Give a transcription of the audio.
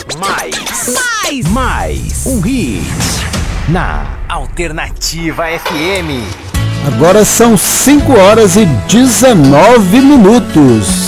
Mais um hit na Alternativa FM. Agora são 5 horas e 19 minutos.